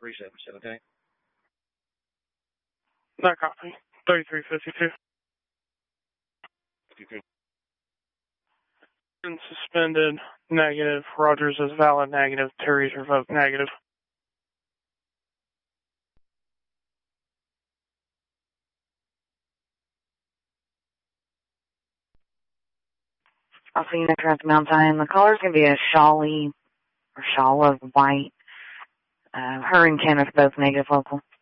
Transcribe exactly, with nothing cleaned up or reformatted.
three seven seven, okay? That copy. thirty-three fifty-two. fifty-two. Been suspended, negative. Rogers is valid, negative. Terry's revoked, negative. I'll see you next round to Mount Zion. The color's going to be a Shawley or Shawl of white. Uh, her and Kenneth both negative local.